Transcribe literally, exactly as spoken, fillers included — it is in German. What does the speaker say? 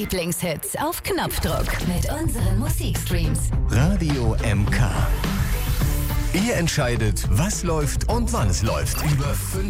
Lieblingshits auf Knopfdruck mit unseren Musikstreams. Radio M K. Ihr entscheidet, was läuft und wann es läuft. Über